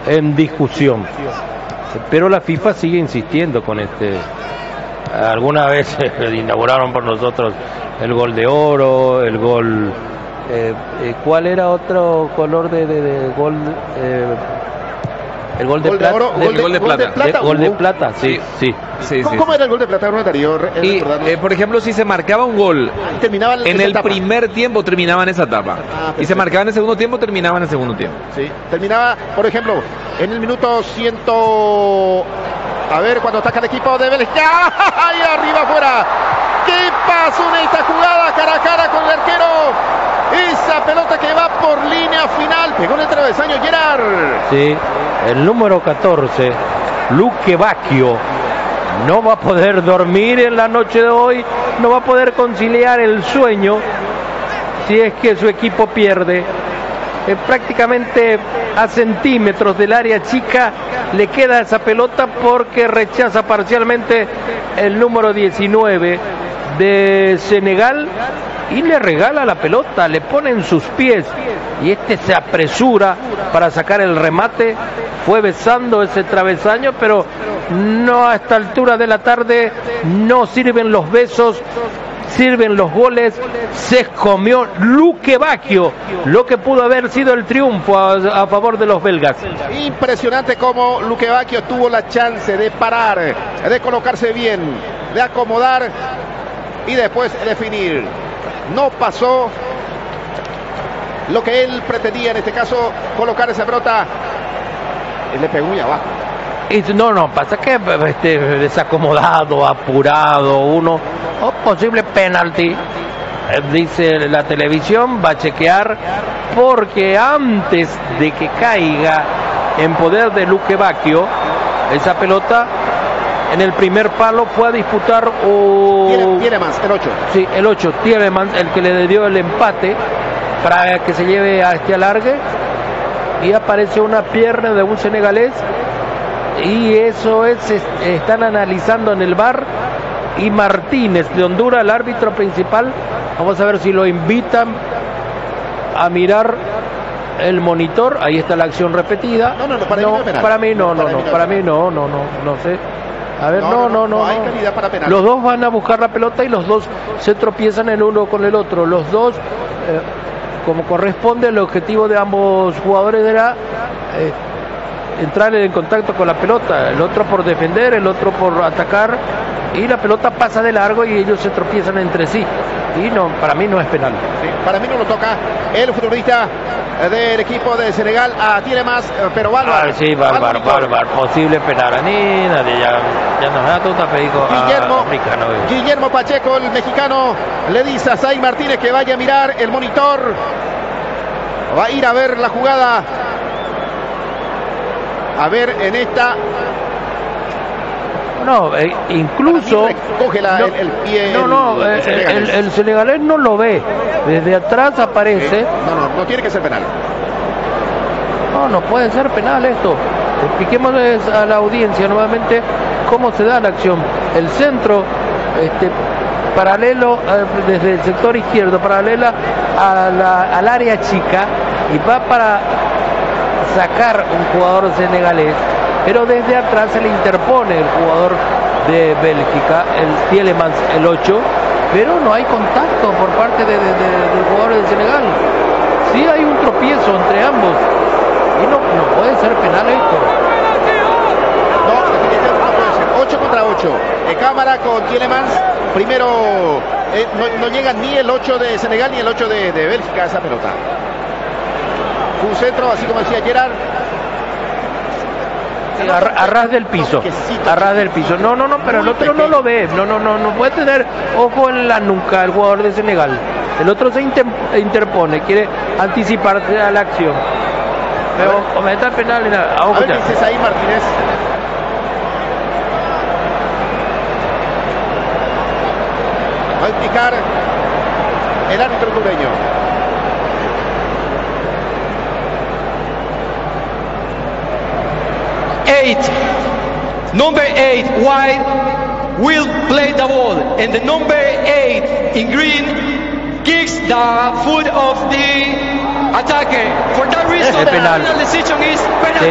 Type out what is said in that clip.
en discusión. Pero la FIFA sigue insistiendo con este. Alguna vez inauguraron por nosotros el gol de oro, el gol. ¿Cuál era otro color de gol? El gol de plata. Gol de plata, sí. ¿Cómo era el gol de plata, Darío? Por ejemplo, si se marcaba un gol en el primer tiempo, terminaba en esa etapa. Y se marcaba en el segundo tiempo, terminaba en el segundo tiempo. Sí, terminaba, por ejemplo, en el minuto 100. A ver, cuando ataca el equipo de Bélgica. ¡Ahí arriba, afuera! ¿Qué pasó en esta jugada cara a cara con el arquero? Esa pelota que va por línea final. Pegó en el travesaño Gerard. Sí, el número 14, Luque Bacchio, no va a poder dormir en la noche de hoy, no va a poder conciliar el sueño si es que su equipo pierde. Prácticamente a centímetros del área chica le queda esa pelota porque rechaza parcialmente el número 19 de Senegal y le regala la pelota, le pone en sus pies y este se apresura para sacar el remate. Fue besando ese travesaño, pero no, a esta altura de la tarde no sirven los besos, sirven los goles. Se comió Luque Bacchio lo que pudo haber sido el triunfo a favor de los belgas. Impresionante cómo Luque Bacchio tuvo la chance de parar, de colocarse bien, de acomodar y después definir. No pasó lo que él pretendía, en este caso colocar esa pelota. Él le pegó muy abajo. No, pasa que desacomodado, apurado, uno, posible penalti, dice la televisión, va a chequear, porque antes de que caiga en poder de Luque Bacchio, esa pelota en el primer palo fue a disputar Tielemans, el 8. Sí, el 8, Tielemans, el que le dio el empate para que se lleve a este alargue, y aparece una pierna de un senegalés. Y eso están analizando en el VAR, y Martínez de Honduras, el árbitro principal, vamos a ver si lo invitan a mirar el monitor. Ahí está la acción repetida. Para mí no sé. A ver, no hay calidad para penal. Los dos van a buscar la pelota y los dos se tropiezan el uno con el otro. Los dos, como corresponde, el objetivo de ambos jugadores era entrar en contacto con la pelota, el otro por defender, el otro por atacar, y la pelota pasa de largo y ellos se tropiezan entre sí, y no, para mí no es penal. Sí, para mí no lo toca el futbolista del equipo de Senegal a Tielemans, pero Bárbaro. Sí, Bárbaro, posible penal, nadie ya nos da todo tapedico africano. Guillermo Pacheco, el mexicano, le dice a Zay Martínez que vaya a mirar el monitor, va a ir a ver la jugada. A ver, en esta. No, incluso. Coge el pie. El senegalés no lo ve. Desde atrás aparece. No tiene que ser penal. No puede ser penal esto. Expliquémosles a la audiencia nuevamente cómo se da la acción. El centro, paralelo, desde el sector izquierdo, paralela al área chica, y va para sacar un jugador senegalés, pero desde atrás se le interpone el jugador de Bélgica, el Tielemans, el 8, pero no hay contacto por parte del jugador de Senegal. Sí hay un tropiezo entre ambos y no puede ser penal esto. No, definitivamente no puede ser. 8 contra 8. De cámara con Tielemans. Primero no llega ni el 8 de Senegal ni el 8 de Bélgica a esa pelota. Un centro, así como decía Gerard. A ras del piso. No, pero el otro no lo ve. No puede tener ojo en la nuca el jugador de Senegal. El otro se interpone, quiere anticiparse a la acción. Pero cometa el penal. A ver qué dices ahí, Martínez. Va a indicar el árbitro hondureño. Number 8 white will play the ball, and the number 8 in green kicks the foot of the attacker. For that reason, the final decision is penalty.